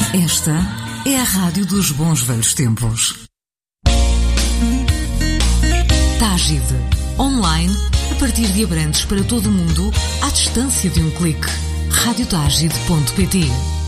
Esta é a rádio dos bons velhos tempos. Tágide. Online, a partir de Abrantes para todo o mundo, à distância de um clique. radiotágide.pt